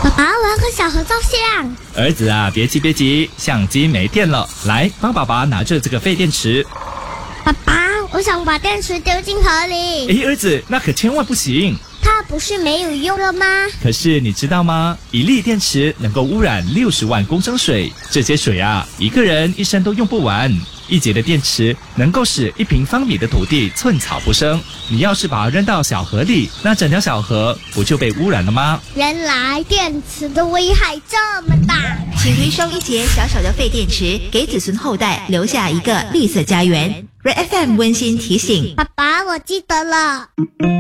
爸爸，我要跟小河照相。 儿子啊，别急，相机没电了，来帮爸爸拿着这个废电池。 爸爸，我想把电池丢进河里。 儿子，那可千万不行。 它不是没有用了吗？ 可是你知道吗？一粒电池能够污染60万公升水，这些水啊，一个人一生都用不完。1节的电池能够使1平方米的土地寸草不生。你要是把它扔到小河里，那整条小河不就被污染了吗？ 原来电池的危害这么大。 请回收1节小小的废电池，给子孙后代留下一个绿色家园。Red FM 温馨提醒： 爸爸，我记得了。